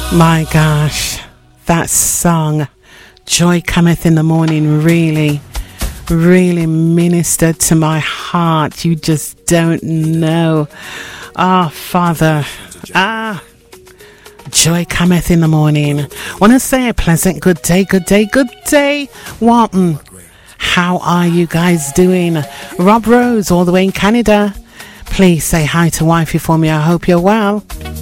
My gosh, that song, Joy Cometh in the Morning, really ministered to my heart. You just don't know. Oh, Father. Joy cometh in the morning. Want to say a pleasant good day, Walton. How are you guys doing? Rob Rose, all the way in Canada. Please say hi to wifey for me. I hope you're well.